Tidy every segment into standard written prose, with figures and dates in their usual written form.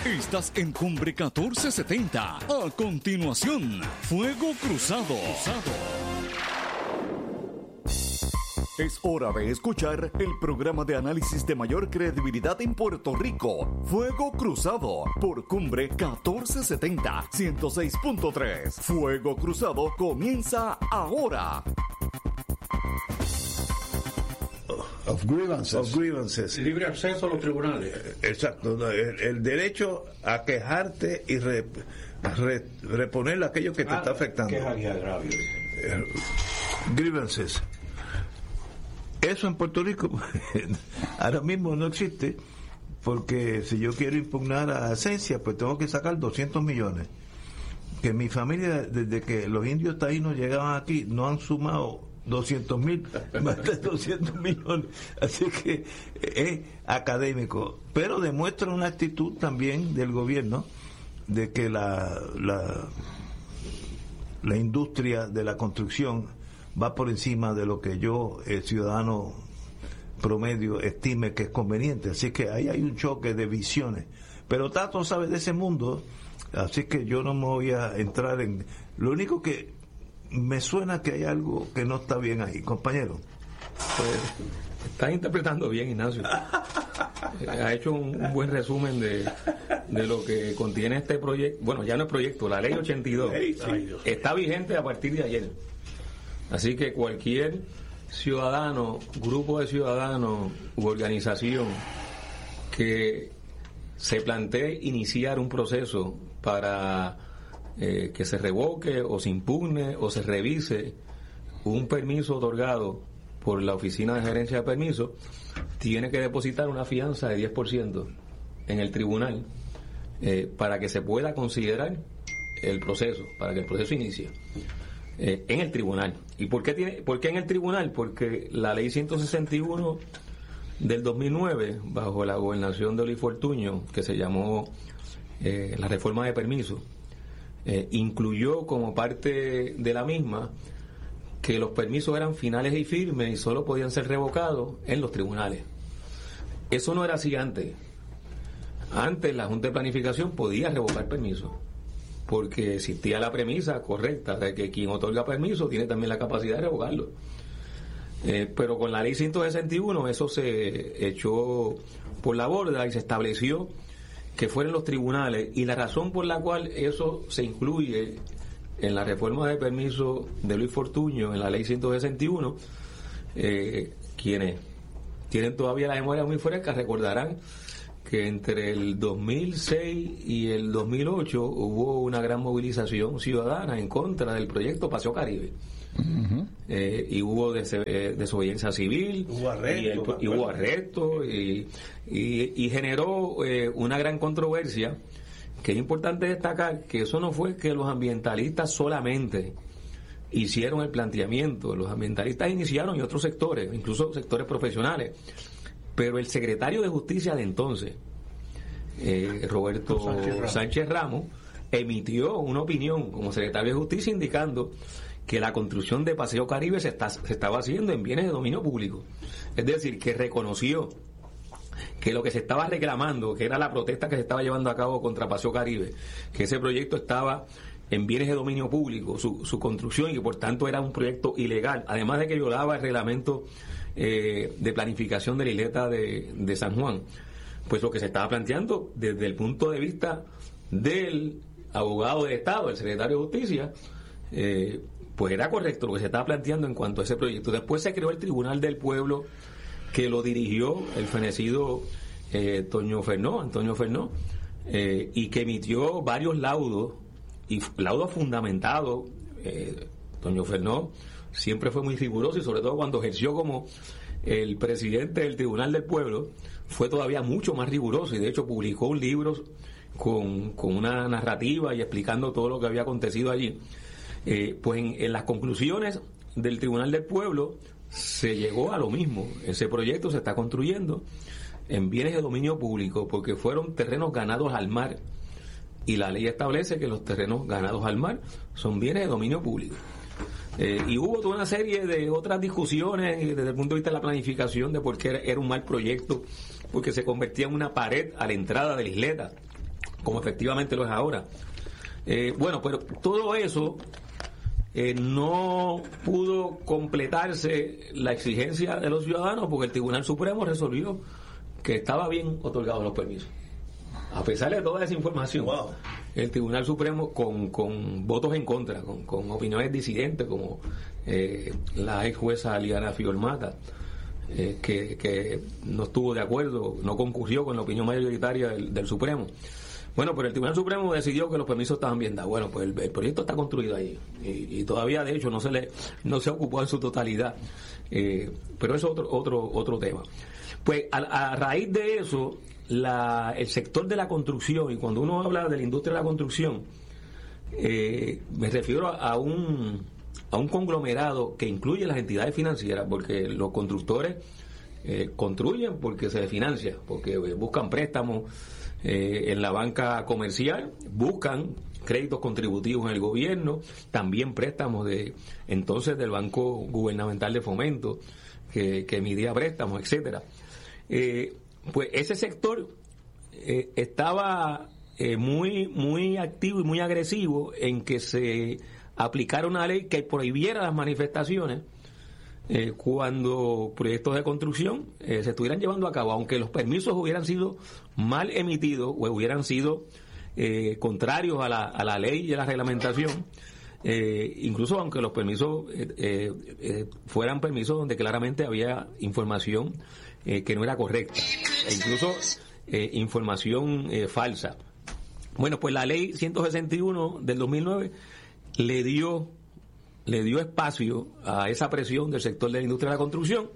Estás en Cumbre 1470. A continuación, Fuego Cruzado. Es hora de escuchar el programa de análisis de mayor credibilidad en Puerto Rico, Fuego Cruzado, por Cumbre 1470, 106.3. Fuego Cruzado comienza ahora. Of grievances. Libre acceso a los tribunales. Exacto. El derecho a quejarte y reponer aquello que te está afectando. Quejas y agravios. Grievances. Eso en Puerto Rico ahora mismo no existe, porque si yo quiero impugnar a Esencia, pues tengo que sacar 200 millones. Que mi familia, desde que los indios taínos llegaban aquí, no han sumado 200.000, más de 200 millones. Así que es académico, pero demuestra una actitud también del gobierno de que la industria de la construcción va por encima de lo que yo, el ciudadano promedio, estime que es conveniente. Así que ahí hay un choque de visiones. Pero Tato sabe de ese mundo, así que yo no me voy a entrar en... Lo único que me suena que hay algo que no está bien ahí, compañero. Pues, estás interpretando bien, Ignacio. Ha hecho un buen resumen de lo que contiene este proyecto. Bueno, ya no es proyecto, la ley 82 está vigente a partir de ayer. Así que cualquier ciudadano, grupo de ciudadanos u organización que se plantee iniciar un proceso para que se revoque o se impugne o se revise un permiso otorgado por la Oficina de Gerencia de Permisos, tiene que depositar una fianza de 10% en el tribunal para que se pueda considerar el proceso, para que el proceso inicie en el tribunal. ¿Y por qué en el tribunal? Porque la ley 161 del 2009, bajo la gobernación de Luis Fortuño, que se llamó la reforma de permisos, incluyó como parte de la misma que los permisos eran finales y firmes y solo podían ser revocados en los tribunales. Eso no era así antes. Antes la Junta de Planificación podía revocar permisos, porque existía la premisa correcta de que quien otorga permiso tiene también la capacidad de revocarlo. Pero con la ley 161 eso se echó por la borda y se estableció que fueran los tribunales, y la razón por la cual eso se incluye en la reforma de permiso de Luis Fortuño, en la ley 161, quienes tienen todavía la memoria muy fresca recordarán que entre el 2006 y el 2008 hubo una gran movilización ciudadana en contra del proyecto Paseo Caribe. Uh-huh. Y hubo desobediencia civil, hubo arrestos y generó una gran controversia, que es importante destacar que eso no fue que los ambientalistas solamente hicieron el planteamiento. Los ambientalistas iniciaron, y otros sectores, incluso sectores profesionales, pero el secretario de Justicia de entonces, Roberto Sánchez Ramos, emitió una opinión como secretario de Justicia indicando que la construcción de Paseo Caribe se estaba haciendo en bienes de dominio público. Es decir, que reconoció que lo que se estaba reclamando, que era la protesta que se estaba llevando a cabo contra Paseo Caribe, que ese proyecto estaba en bienes de dominio público, su construcción, y que por tanto era un proyecto ilegal, además de que violaba el reglamento de planificación de la isleta de San Juan. Pues lo que se estaba planteando desde el punto de vista del abogado del Estado, el secretario de Justicia, pues era correcto lo que se estaba planteando en cuanto a ese proyecto. Después se creó el Tribunal del Pueblo, que lo dirigió el fenecido Antonio Fernó, y que emitió varios laudos, y laudos fundamentados. Antonio Fernó siempre fue muy riguroso, y sobre todo cuando ejerció como el presidente del Tribunal del Pueblo fue todavía mucho más riguroso, y de hecho publicó un libro con una narrativa y explicando todo lo que había acontecido allí. Pues en las conclusiones del Tribunal del Pueblo se llegó a lo mismo. Ese proyecto se está construyendo en bienes de dominio público porque fueron terrenos ganados al mar, y la ley establece que los terrenos ganados al mar son bienes de dominio público. Y hubo toda una serie de otras discusiones desde el punto de vista de la planificación de por qué era un mal proyecto, porque se convertía en una pared a la entrada de la isleta. como efectivamente lo es ahora. Bueno, pero todo eso no pudo completarse la exigencia de los ciudadanos porque el Tribunal Supremo resolvió que estaba bien otorgados los permisos. A pesar de toda esa información, el Tribunal Supremo con votos en contra, con opiniones disidentes como la ex jueza Liana Fiormata, que no estuvo de acuerdo, no concurrió con la opinión mayoritaria del Supremo. Bueno, pero el Tribunal Supremo decidió que los permisos estaban bien dados. Bueno, pues el proyecto está construido ahí y todavía de hecho no se ocupó en su totalidad, pero eso es otro tema. Pues a raíz de eso, el sector de la construcción, y cuando uno habla de la industria de la construcción, me refiero a un conglomerado que incluye las entidades financieras, porque los constructores construyen porque se financia, porque buscan préstamos en la banca comercial, buscan créditos contributivos en el gobierno, también préstamos entonces del Banco Gubernamental de Fomento que emitía préstamos, etcétera. Pues ese sector estaba muy activo y muy agresivo en que se aplicara una ley que prohibiera las manifestaciones cuando proyectos de construcción se estuvieran llevando a cabo, aunque los permisos hubieran sido mal emitidos o hubieran sido contrarios a la ley y a la reglamentación, incluso aunque los permisos fueran permisos donde claramente había información que no era correcta, e incluso información falsa. Bueno, pues la ley 161 del 2009 le dio espacio a esa presión del sector de la industria de la construcción,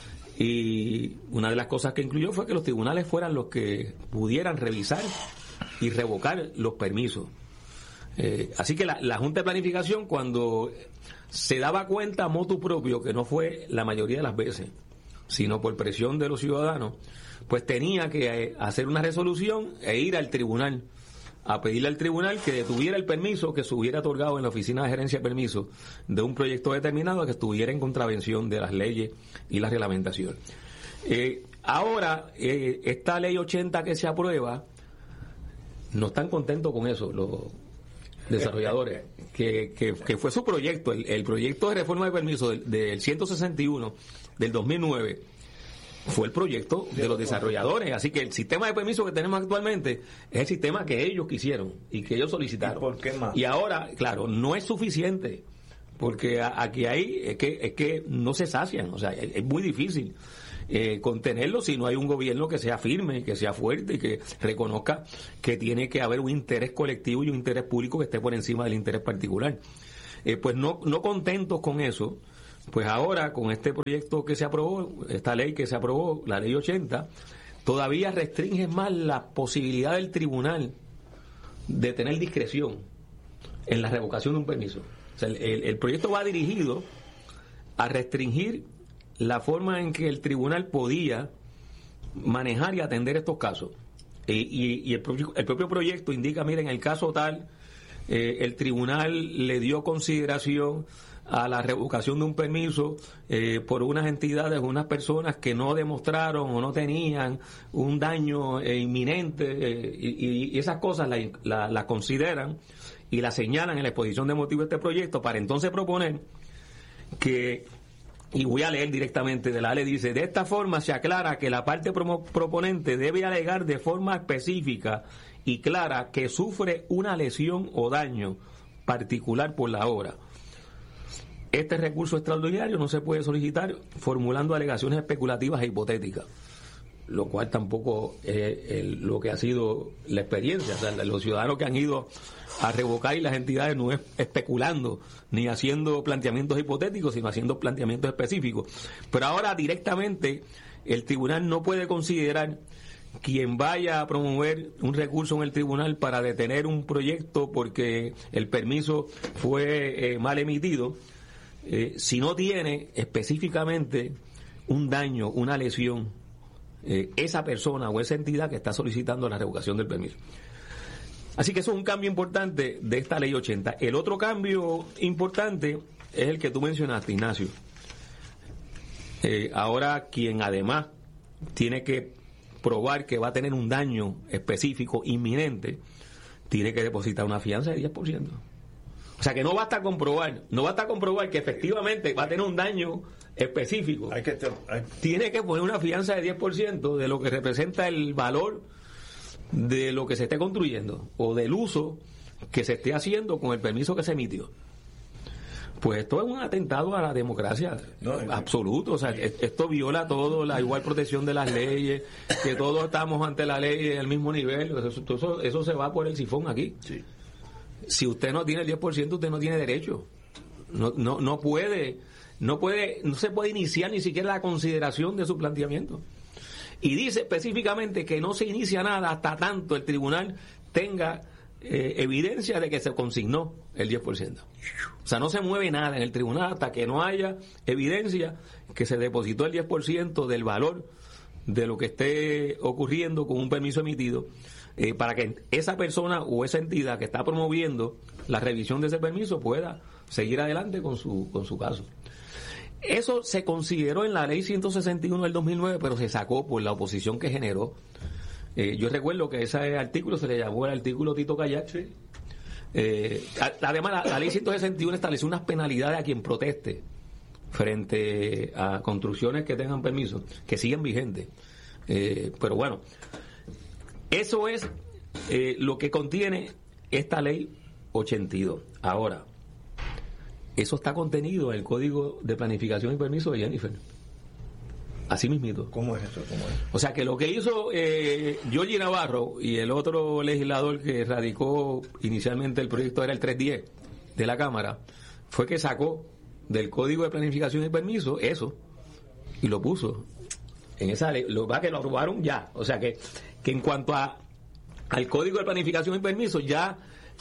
y una de las cosas que incluyó fue que los tribunales fueran los que pudieran revisar y revocar los permisos. Así que la Junta de Planificación, cuando se daba cuenta motu propio, que no fue la mayoría de las veces, sino por presión de los ciudadanos, pues tenía que hacer una resolución e ir al tribunal a pedirle al tribunal que detuviera el permiso que se hubiera otorgado en la oficina de gerencia de permisos de un proyecto determinado que estuviera en contravención de las leyes y la reglamentación. Ahora, esta ley 80 que se aprueba, no están contentos con eso los desarrolladores, que fue su proyecto, el proyecto de reforma de permisos del 161 del 2009, fue el proyecto de los desarrolladores. Así que el sistema de permisos que tenemos actualmente es el sistema que ellos quisieron y que ellos solicitaron. ¿Y por qué más? Y ahora, claro, no es suficiente, porque aquí es que no se sacian, o sea, es muy difícil contenerlo si no hay un gobierno que sea firme, que sea fuerte y que reconozca que tiene que haber un interés colectivo y un interés público que esté por encima del interés particular. Pues no contentos con eso, pues ahora con este proyecto que se aprobó, esta ley que se aprobó, la ley 80, todavía restringe más la posibilidad del tribunal de tener discreción en la revocación de un permiso. O sea, el proyecto va dirigido a restringir la forma en que el tribunal podía manejar y atender estos casos. Y el propio proyecto indica, mira, en el caso tal, el tribunal le dio consideración a la revocación de un permiso por unas entidades, unas personas que no demostraron o no tenían un daño inminente, y esas cosas las consideran y las señalan en la exposición de motivos de este proyecto, para entonces proponer que, y voy a leer directamente de la ley, dice: de esta forma se aclara que la parte proponente debe alegar de forma específica y clara que sufre una lesión o daño particular por la obra. Este recurso extraordinario no se puede solicitar formulando alegaciones especulativas e hipotéticas, lo cual tampoco es lo que ha sido la experiencia. O sea, los ciudadanos que han ido a revocar y las entidades no es especulando ni haciendo planteamientos hipotéticos, sino haciendo planteamientos específicos. Pero ahora directamente el tribunal no puede considerar quien vaya a promover un recurso en el tribunal para detener un proyecto porque el permiso fue mal emitido, si no tiene específicamente un daño, una lesión, esa persona o esa entidad que está solicitando la revocación del permiso. Así que eso es un cambio importante de esta ley 80. El otro cambio importante es el que tú mencionaste, Ignacio. Ahora quien además tiene que probar que va a tener un daño específico inminente, tiene que depositar una fianza de 10%. O sea que no basta comprobar que efectivamente va a tener un daño específico. Tiene que poner una fianza de 10% de lo que representa el valor de lo que se esté construyendo o del uso que se esté haciendo con el permiso que se emitió. Pues esto es un atentado a la democracia absoluto. O sea, esto viola todo, la igual protección de las leyes, que todos estamos ante la ley en el mismo nivel. Eso se va por el sifón aquí. Sí. Si usted no tiene el 10%, usted no tiene derecho. No se puede iniciar ni siquiera la consideración de su planteamiento. Y dice específicamente que no se inicia nada hasta tanto el tribunal tenga evidencia de que se consignó el 10%. O sea, no se mueve nada en el tribunal hasta que no haya evidencia que se depositó el 10% del valor de lo que esté ocurriendo con un permiso emitido, para que esa persona o esa entidad que está promoviendo la revisión de ese permiso pueda seguir adelante con su caso. Eso se consideró en la ley 161 del 2009, pero se sacó por la oposición que generó. Yo recuerdo que ese artículo se le llamó el artículo Tito Kayak. Sí. Además, la ley 161 estableció unas penalidades a quien proteste frente a construcciones que tengan permiso, que siguen vigentes. Pero bueno, eso es lo que contiene esta ley 82. Ahora, eso está contenido en el Código de Planificación y Permiso de Jennifer. Así mismito. ¿Cómo es eso? O sea que lo que hizo Giorgi Navarro y el otro legislador que radicó inicialmente el proyecto, era el 310 de la Cámara, fue que sacó del Código de Planificación y Permiso eso y lo puso en esa ley. Lo que lo aprobaron ya. O sea que en cuanto al Código de Planificación y Permiso, ya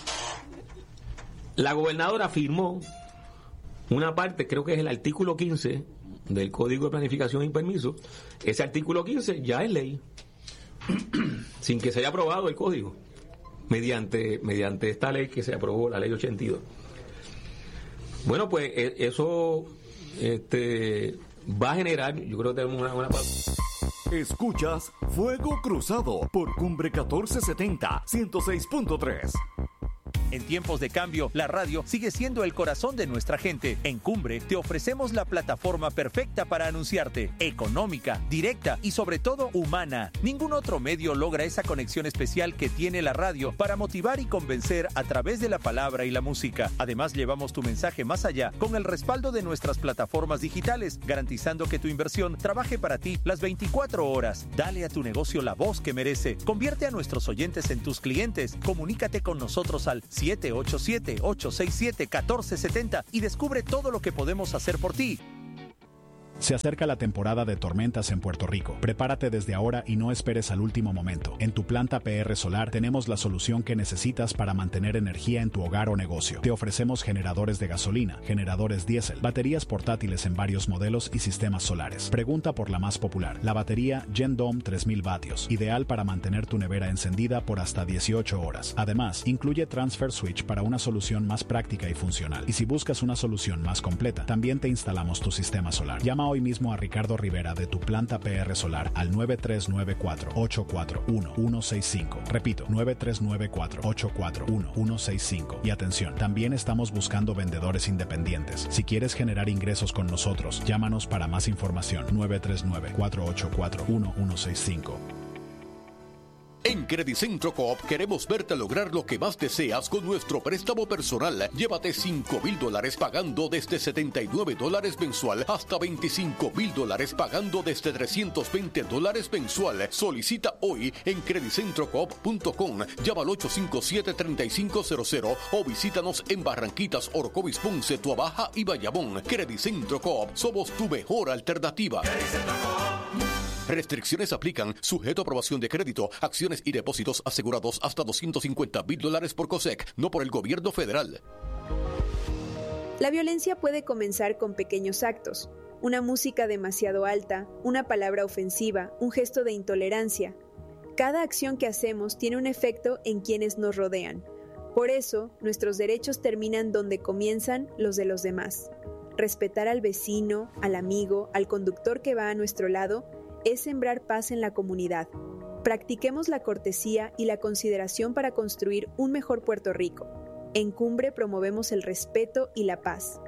la gobernadora firmó una parte, creo que es el artículo 15 del Código de Planificación y Permiso. Ese artículo 15 ya es ley, sin que se haya aprobado el código, mediante esta ley que se aprobó, la ley 82. Bueno, pues eso va a generar, yo creo que tenemos una Escuchas Fuego Cruzado por Cumbre 1470, 106.3. En tiempos de cambio, la radio sigue siendo el corazón de nuestra gente. En Cumbre te ofrecemos la plataforma perfecta para anunciarte, económica, directa y sobre todo humana. Ningún otro medio logra esa conexión especial que tiene la radio para motivar y convencer a través de la palabra y la música. Además, llevamos tu mensaje más allá con el respaldo de nuestras plataformas digitales, garantizando que tu inversión trabaje para ti las 24 horas. Dale a tu negocio la voz que merece. Convierte a nuestros oyentes en tus clientes. Comunícate con nosotros al 787-867-1470 y descubre todo lo que podemos hacer por ti. Se acerca la temporada de tormentas en Puerto Rico. Prepárate desde ahora y no esperes al último momento. En tu planta PR Solar tenemos la solución que necesitas para mantener energía en tu hogar o negocio. Te ofrecemos generadores de gasolina, generadores diésel, baterías portátiles en varios modelos y sistemas solares. Pregunta por la más popular, la batería GenDome 3000 vatios, ideal para mantener tu nevera encendida por hasta 18 horas. Además, incluye Transfer Switch para una solución más práctica y funcional. Y si buscas una solución más completa, también te instalamos tu sistema solar. Llama hoy mismo a Ricardo Rivera de tu planta PR Solar al 9394-841-165. Repito, 9394-841-165. Y atención, también estamos buscando vendedores independientes. Si quieres generar ingresos con nosotros, llámanos para más información. 939-484-1165. En Credicentro Coop queremos verte lograr lo que más deseas con nuestro préstamo personal. Llévate $5,000 pagando desde $79 mensual hasta $25,000 pagando desde $320 mensual. Solicita hoy en credicentrocoop.com. Llama al 857-3500 o visítanos en Barranquitas, Orocovis, Ponce, Tuabaja y Bayamón. Credicentro Coop, somos tu mejor alternativa. Restricciones aplican, sujeto a aprobación de crédito, acciones y depósitos asegurados hasta $250,000 por COSEC, no por el gobierno federal. La violencia puede comenzar con pequeños actos, una música demasiado alta, una palabra ofensiva, un gesto de intolerancia. Cada acción que hacemos tiene un efecto en quienes nos rodean. Por eso, nuestros derechos terminan donde comienzan los de los demás. Respetar al vecino, al amigo, al conductor que va a nuestro lado, es sembrar paz en la comunidad. Practiquemos la cortesía y la consideración para construir un mejor Puerto Rico. En Cumbre promovemos el respeto y la paz.